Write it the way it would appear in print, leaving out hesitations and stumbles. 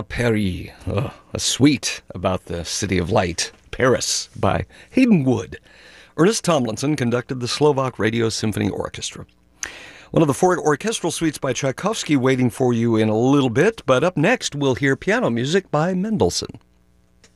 à Paris, a suite about the city of light, Paris, by Hayden Wood. Ernest Tomlinson conducted the Slovak Radio Symphony Orchestra. One of the 4 orchestral suites by Tchaikovsky waiting for you in a little bit, but up next we'll hear piano music by Mendelssohn.